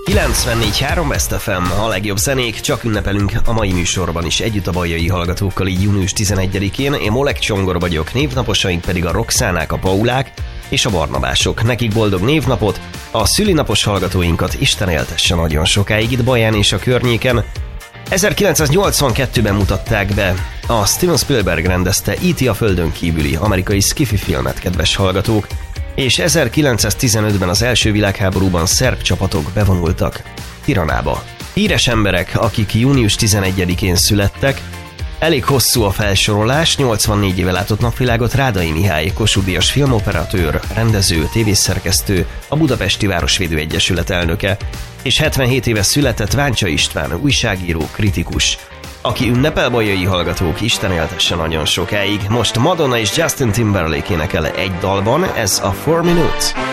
94.3 Best FM, a legjobb zenék, csak ünnepelünk a mai műsorban is együtt a bajai hallgatókkal, így június 11-én. Én Molek Csongor vagyok, névnaposaink pedig a Roxánák, a Paulák és a Barnabások. Nekik boldog névnapot, a szülinapos hallgatóinkat Isten éltesse nagyon sokáig itt Baján és a környéken. 1982-ben mutatták be a Steven Spielberg rendezte E.T. a földön kívüli amerikai sci-fi filmet, kedves hallgatók, és 1915-ben az első világháborúban szerb csapatok bevonultak Tiranába. Híres emberek, akik június 11-én születtek, elég hosszú a felsorolás, 84 éve látott napvilágot Rádai Mihály, Kossuth Díjas filmoperatőr, rendező, tévészerkesztő, a Budapesti Városvédő Egyesület elnöke, és 77 éve született Váncsa István, újságíró, kritikus, aki ünnepel, bajai hallgatók, Isten éltesse nagyon sokáig. Most Madonna és Justin Timberlake énekel egy dalban, ez a 4 Minutes.